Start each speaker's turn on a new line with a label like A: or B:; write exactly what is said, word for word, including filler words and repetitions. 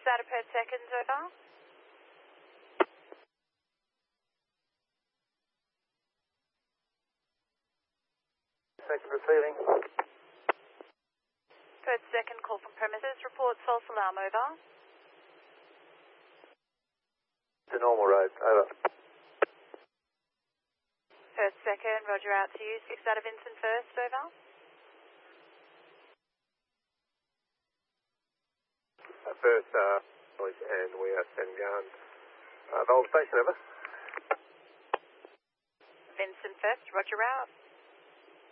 A: out of per seconds, over.
B: Thank you for receiving.
A: Per second, call from premises. Report false alarm, over.
B: The normal road, over.
A: Per second, roger out to you. Six out of Vincent first, over.
B: Uh, first, uh, and we are St Gans. Uh, Valve Station, over.
A: Vincent first, roger out.